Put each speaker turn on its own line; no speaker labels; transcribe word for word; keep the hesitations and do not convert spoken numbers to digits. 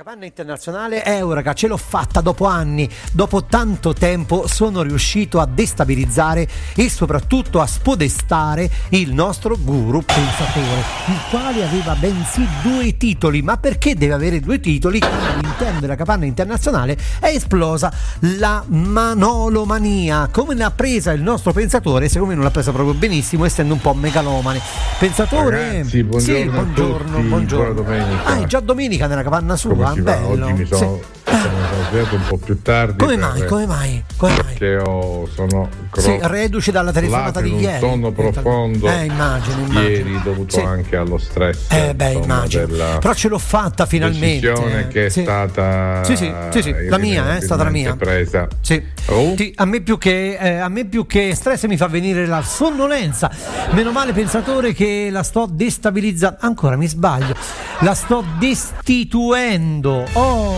capanna internazionale Euraga, ce l'ho fatta dopo anni, dopo tanto tempo sono riuscito a destabilizzare e soprattutto a spodestare il nostro guru pensatore, il quale aveva bensì due titoli. Ma perché deve avere due titoli? All'interno della capanna internazionale è esplosa la manolomania. Come l'ha presa il nostro pensatore? Secondo me non l'ha presa proprio benissimo, essendo un po' megalomane. Pensatore,
ragazzi, buongiorno,
sì, buongiorno, buongiorno.
Buona domenica.
Ah, è già domenica nella capanna sua.
Come si va?
Bello.
Oggi mi sono,
Sì.
sono svegliato un po' più tardi.
Come mai? Come mai? Come mai?
Perché ho, sono
Sì, reduce dalla telefonata di
un
ieri.
sonno profondo.
Eh, immagino, immagino.
Ieri dovuto
Sì.
anche allo stress.
Eh, beh,
insomma,
immagino.
della
Però ce l'ho fatta finalmente.
decisione che è
Sì.
stata.
Sì, sì, sì, sì. La mia, eh, è stata la mia.
Presa.
Sì.
Oh.
Sì, a me più che eh, a me più che stress mi fa venire la sonnolenza. Meno male, pensatore, che la sto destabilizzando. Ancora mi sbaglio. La sto destituendo. Oh.